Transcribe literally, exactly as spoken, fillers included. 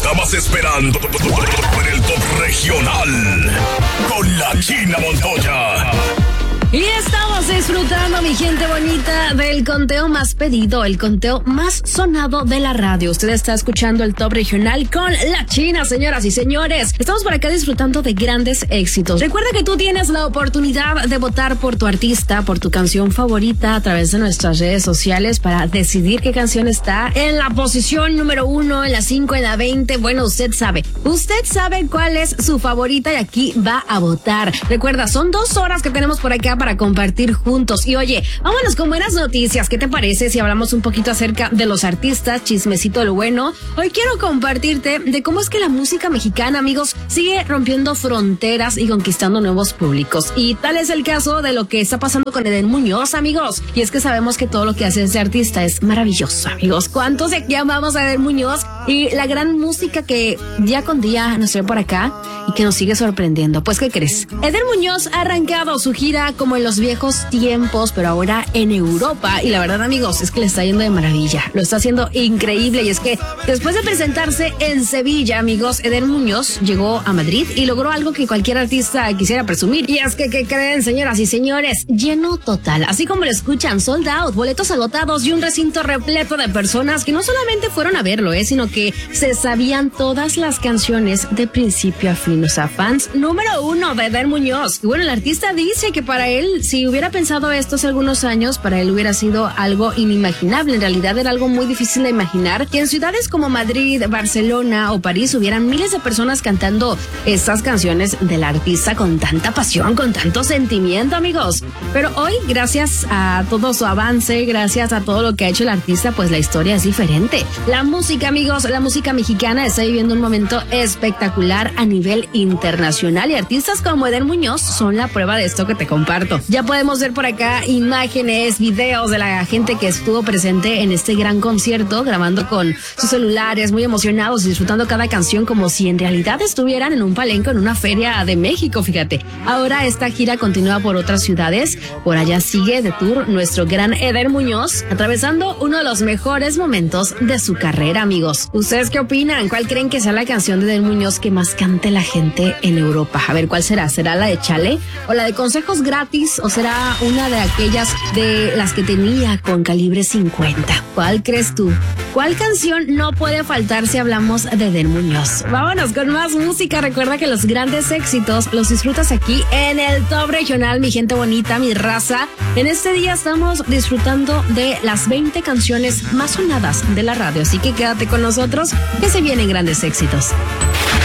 estabas esperando en el Top Regional con la China Montoya. Y estamos disfrutando, mi gente bonita, del conteo más pedido, el conteo más sonado de la radio. Usted está escuchando el Top Regional con la China, señoras y señores. Estamos por acá disfrutando de grandes éxitos. Recuerda que tú tienes la oportunidad de votar por tu artista, por tu canción favorita a través de nuestras redes sociales para decidir qué canción está en la posición número uno, en la cinco, en la veinte. Bueno, usted sabe. Usted sabe cuál es su favorita y aquí va a votar. Recuerda, son dos horas que tenemos por acá para compartir juntos. Y oye, vámonos con buenas noticias. ¿Qué te parece si hablamos un poquito acerca de los artistas? Chismecito lo bueno. Hoy quiero compartirte de cómo es que la música mexicana, amigos, sigue rompiendo fronteras y conquistando nuevos públicos. Y tal es el caso de lo que está pasando con Edén Muñoz, amigos. Y es que sabemos que todo lo que hace ese artista es maravilloso, amigos. ¿Cuántos de aquí amamos a Edén Muñoz? Y la gran música que día con día nos trae por acá y que nos sigue sorprendiendo. Pues, ¿qué crees? Edén Muñoz ha arrancado su gira como en los viejos tiempos, pero ahora en Europa. Y la verdad, amigos, es que le está yendo de maravilla. Lo está haciendo increíble. Y es que después de presentarse en Sevilla, amigos, Edén Muñoz llegó a Madrid y logró algo que cualquier artista quisiera presumir. Y es que, ¿qué creen, señoras y señores? Lleno total. Así como lo escuchan, sold out, boletos agotados y un recinto repleto de personas que no solamente fueron a verlo, eh, sino que se sabían todas las canciones de principio a fin. O sea, fans número uno de Edén Muñoz. Y bueno, el artista dice que para él, si hubiera pensado esto hace algunos años, para él hubiera sido algo inimaginable. En realidad era algo muy difícil de imaginar que en ciudades como Madrid, Barcelona o París hubieran miles de personas cantando estas canciones del artista con tanta pasión, con tanto sentimiento, amigos. Pero hoy, gracias a todo su avance, gracias a todo lo que ha hecho el artista, pues la historia es diferente. La música, amigos, la música mexicana está viviendo un momento espectacular a nivel internacional y artistas como Edén Muñoz son la prueba de esto que te comparto. Ya podemos ver por acá imágenes, videos de la gente que estuvo presente en este gran concierto, grabando con sus celulares, muy emocionados, disfrutando cada canción como si en realidad estuvieran en un palenque, en una feria de México, fíjate. Ahora esta gira continúa por otras ciudades, por allá sigue de tour nuestro gran Edén Muñoz, atravesando uno de los mejores momentos de su carrera, amigos. ¿Ustedes qué opinan? ¿Cuál creen que sea la canción de Edén Muñoz que más cante la gente en Europa? A ver, ¿cuál será? ¿Será la de Chale? ¿O la de Consejos Gratis? ¿O será una de aquellas de las que tenía con Calibre cincuenta? ¿Cuál crees tú? ¿Cuál canción no puede faltar si hablamos de Edén Muñoz? Vámonos con más música. Recuerda que los grandes éxitos los disfrutas aquí en el Top Regional, mi gente bonita, mi raza. En este día estamos disfrutando de las veinte canciones más sonadas de la radio. Así que quédate con nosotros, que se vienen grandes éxitos.